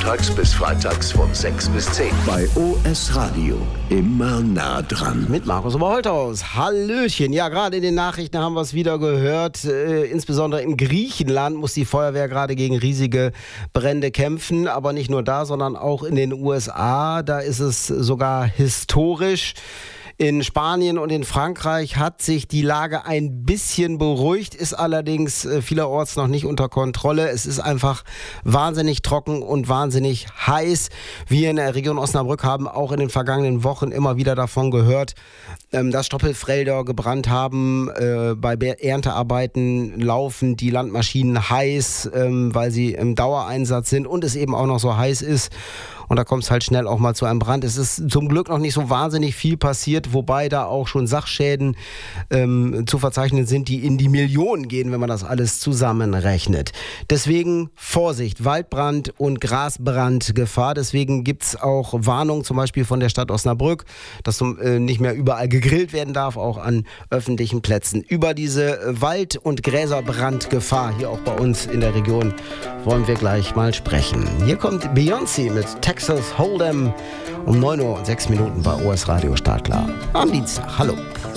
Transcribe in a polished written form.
montags bis freitags von 6 bis 10. Bei OS Radio. Immer nah dran. Mit Markus Oberholthaus. Hallöchen. Ja, gerade in den Nachrichten haben wir es wieder gehört. Insbesondere in Griechenland muss die Feuerwehr gerade gegen riesige Brände kämpfen. Aber nicht nur da, sondern auch in den USA. Da ist es sogar historisch. In Spanien und in Frankreich hat sich die Lage ein bisschen beruhigt, ist allerdings vielerorts noch nicht unter Kontrolle. Es ist einfach wahnsinnig trocken und wahnsinnig heiß. Wir in der Region Osnabrück haben auch in den vergangenen Wochen immer wieder davon gehört, dass Stoppelfelder gebrannt haben. Bei Erntearbeiten laufen die Landmaschinen heiß, weil sie im Dauereinsatz sind und es eben auch noch so heiß ist. Und da kommt es halt schnell auch mal zu einem Brand. Es ist zum Glück noch nicht so wahnsinnig viel passiert, wobei da auch schon Sachschäden zu verzeichnen sind, die in die Millionen gehen, wenn man das alles zusammenrechnet. Deswegen Vorsicht, Waldbrand und Grasbrandgefahr. Deswegen gibt es auch Warnungen zum Beispiel von der Stadt Osnabrück, dass nicht mehr überall gegrillt werden darf, auch an öffentlichen Plätzen. Über diese Wald- und Gräserbrandgefahr hier auch bei uns in der Region wollen wir gleich mal sprechen. Hier kommt Beyoncé mit Texas Hold'em um 9:06 Uhr bei OS Radio Startklar. Am Dienstag. Hallo.